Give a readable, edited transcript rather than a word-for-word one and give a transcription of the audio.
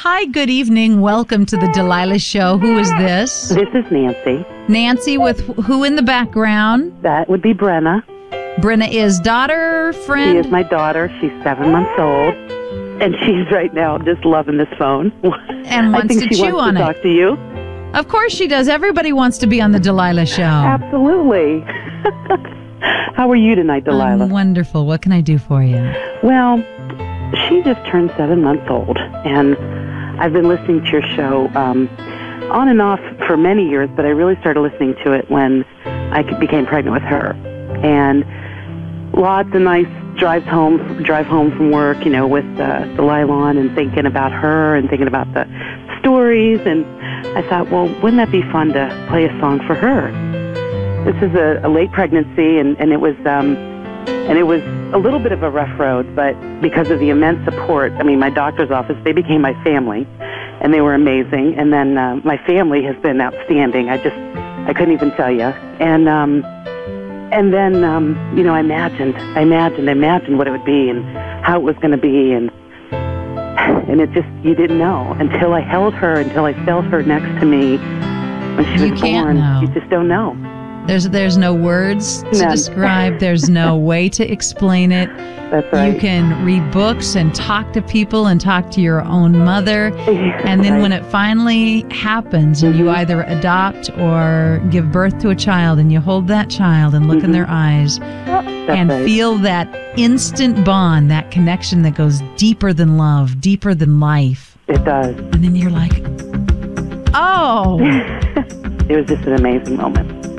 Hi, good evening. Welcome to the Delilah Show. Who is this? This is Nancy. Nancy with who in the background? That would be Brenna. Brenna is daughter, friend? She is my daughter. She's 7 months old. And she's right now just loving this phone. And wants I think to she chew wants on to it. talk to you. Of course she does. Everybody wants to be on the Delilah Show. Absolutely. How are you tonight, Delilah? I'm wonderful. What can I do for you? Well, she just turned 7 months old, and I've been listening to your show on and off for many years, but I really started listening to it when I became pregnant with her. And lots of nice drive home from work, with Delilah on and thinking about her and thinking about the stories. And I thought, well, wouldn't that be fun to play a song for her? This is a late pregnancy, and it was a little bit of a rough road, but because of the immense support, my doctor's office, they became my family, and they were amazing. And then my family has been outstanding. I couldn't even tell you. And then I imagined what it would be and how it was going to be, and it just, you didn't know until I held her, until I felt her next to me when she was born. Know. You just don't know. There's no words to describe. There's no way to explain it. That's right. You can read books and talk to people and talk to your own mother. And then when it finally happens and you either adopt or give birth to a child and you hold that child and look in their eyes and feel that instant bond, that connection that goes deeper than love, deeper than life. It does. And then you're like, oh. It was just an amazing moment.